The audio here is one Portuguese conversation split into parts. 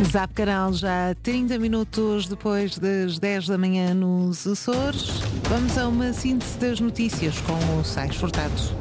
Zap Canal já 30 minutos depois das 10 da manhã nos Açores. Vamos a uma síntese das notícias com o Sais Furtado.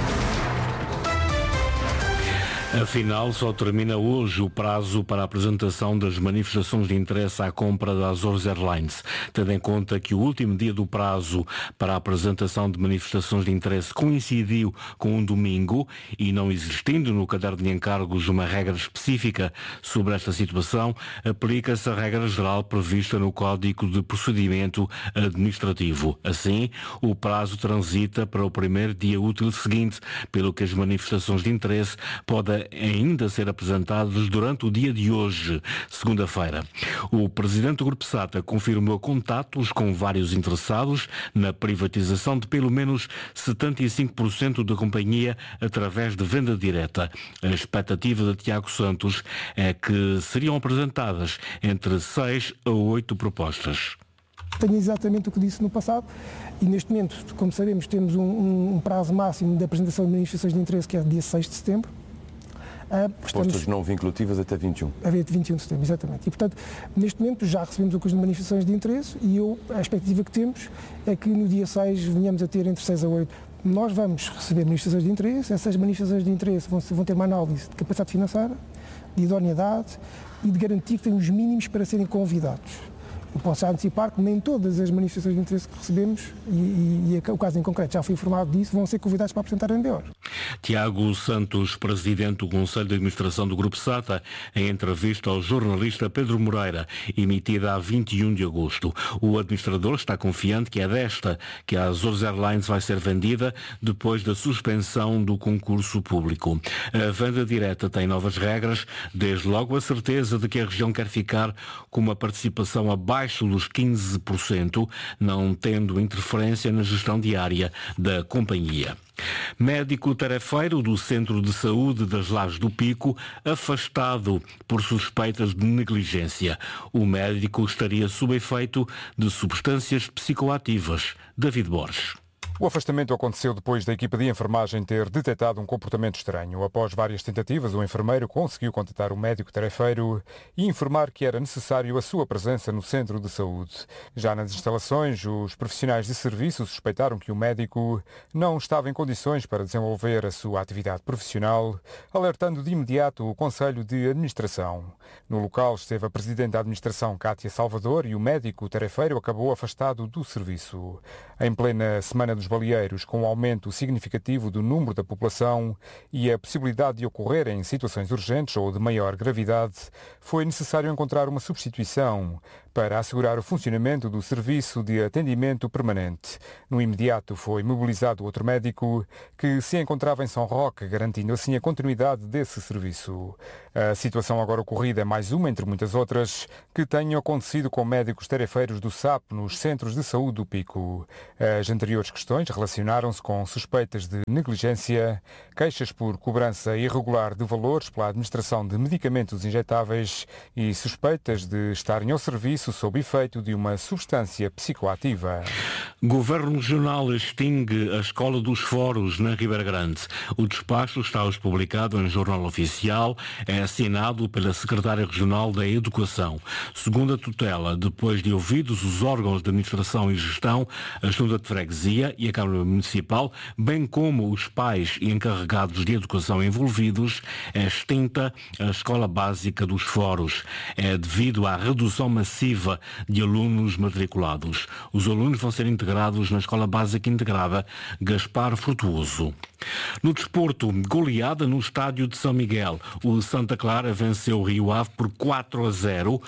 Afinal, só termina hoje o prazo para a apresentação das manifestações de interesse à compra da Azores Airlines, tendo em conta que o último dia do prazo para a apresentação de manifestações de interesse coincidiu com um domingo e não existindo no caderno de encargos uma regra específica sobre esta situação, aplica-se a regra geral prevista no Código de Procedimento Administrativo. Assim, o prazo transita para o primeiro dia útil seguinte, pelo que as manifestações de interesse podem ainda ser apresentados durante o dia de hoje, segunda-feira. O presidente do Grupo SATA confirmou contatos com vários interessados na privatização de pelo menos 75% da companhia através de venda direta. A expectativa de Tiago Santos é que seriam apresentadas entre 6 a 8 propostas. Tenho exatamente o que disse no passado e neste momento, como sabemos, temos um prazo máximo de apresentação de manifestações de interesse que é dia 6 de setembro. Propostas não vinculativas até 21. A 21 de setembro, exatamente. E, portanto, neste momento já recebemos o curso de manifestações de interesse e a expectativa que temos é que no dia 6 venhamos a ter entre 6 a 8. Nós vamos receber manifestações de interesse, essas manifestações de interesse vão ter uma análise de capacidade financeira, de idoneidade e de garantir que têm os mínimos para serem convidados. Eu posso já antecipar que nem todas as manifestações de interesse que recebemos, e o caso em concreto já foi informado disso, vão ser convidados para apresentar MBOs. Tiago Santos, presidente do Conselho de Administração do Grupo SATA, em entrevista ao jornalista Pedro Moreira, emitida a 21 de agosto. O administrador está confiante que é desta que a Azores Airlines vai ser vendida depois da suspensão do concurso público. A venda direta tem novas regras, desde logo a certeza de que a região quer ficar com uma participação abaixo dos 15%, não tendo interferência na gestão diária da companhia. Médico tarefeiro do Centro de Saúde das Lajes do Pico, afastado por suspeitas de negligência. O médico estaria sob efeito de substâncias psicoativas. David Borges. O afastamento aconteceu depois da equipa de enfermagem ter detectado um comportamento estranho. Após várias tentativas, o enfermeiro conseguiu contatar o médico tarefeiro e informar que era necessário a sua presença no centro de saúde. Já nas instalações, os profissionais de serviço suspeitaram que o médico não estava em condições para desenvolver a sua atividade profissional, alertando de imediato o Conselho de Administração. No local esteve a presidente da administração, Cátia Salvador, e o médico tarefeiro acabou afastado do serviço. Em plena Semana dos Baleeiros, com um aumento significativo do número da população e a possibilidade de ocorrerem situações urgentes ou de maior gravidade, foi necessário encontrar uma substituição para assegurar o funcionamento do serviço de atendimento permanente. No imediato foi mobilizado outro médico que se encontrava em São Roque, garantindo assim a continuidade desse serviço. A situação agora ocorrida é mais uma entre muitas outras que tenham acontecido com médicos tarefeiros do SAP nos centros de saúde do Pico. As anteriores questões relacionaram-se com suspeitas de negligência, queixas por cobrança irregular de valores pela administração de medicamentos injetáveis e suspeitas de estarem ao serviço sob efeito de uma substância psicoativa. Governo Regional extingue a Escola dos Foros na Ribeira Grande. O despacho está hoje publicado em Jornal Oficial, é assinado pela Secretária Regional da Educação. Segundo a tutela, depois de ouvidos os órgãos de administração e gestão, a Junta de Freguesia e a Câmara Municipal, bem como os pais e encarregados de educação envolvidos, é extinta a Escola Básica dos Foros. É devido à redução massiva de alunos matriculados. Os alunos vão ser integrados na Escola Básica Integrada Gaspar Frutuoso. No desporto, goleada no estádio de São Miguel. O Santa Clara venceu o Rio Ave por 4-0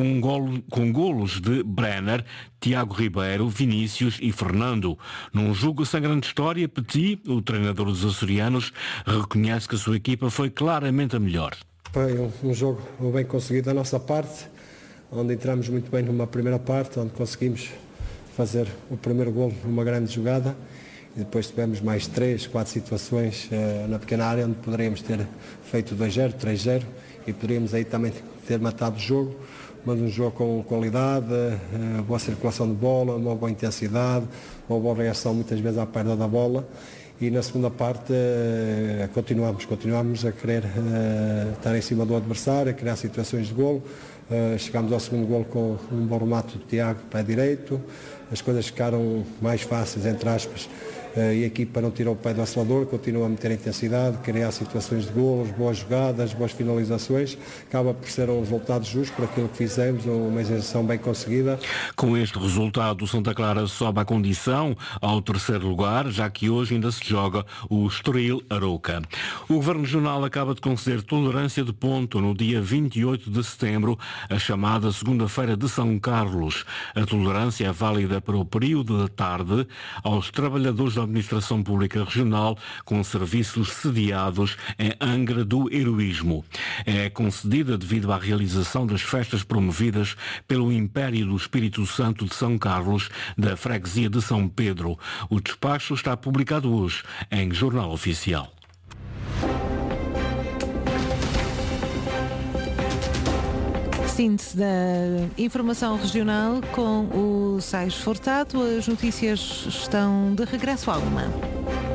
com golos de Brenner, Tiago Ribeiro, Vinícius e Fernando. Num jogo sem grande história, Petit, o treinador dos açorianos, reconhece que a sua equipa foi claramente a melhor. Foi um jogo bem conseguido da nossa parte, onde entramos muito bem numa primeira parte, onde conseguimos fazer o primeiro golo numa grande jogada e depois tivemos mais 3, 4 situações na pequena área onde poderíamos ter feito 2-0, 3-0 e poderíamos aí também ter matado o jogo, mas um jogo com qualidade, boa circulação de bola, uma boa intensidade, uma boa reação muitas vezes à perda da bola e na segunda parte continuamos a querer estar em cima do adversário, a criar situações de golo. Chegámos ao segundo golo com um bom remate do Tiago, pé direito, as coisas ficaram mais fáceis, entre aspas, e a equipa não tirou o pé do acelerador, continua a meter intensidade, criar situações de golos, boas jogadas, boas finalizações, acaba por ser um resultado justo por aquilo que fizemos, uma exibição bem conseguida. Com este resultado, o Santa Clara sobe a condição ao terceiro lugar, já que hoje ainda se joga o Estoril Arouca. O Governo Regional acaba de conceder tolerância de ponto no dia 28 de setembro, a chamada segunda-feira de São Carlos. A tolerância é válida para o período da tarde aos trabalhadores da Administração Pública Regional com serviços sediados em Angra do Heroísmo. É concedida devido à realização das festas promovidas pelo Império do Espírito Santo de São Carlos, da freguesia de São Pedro. O despacho está publicado hoje em Jornal Oficial. Síntese da informação regional com o Sais Furtado. As notícias estão de regresso à 1.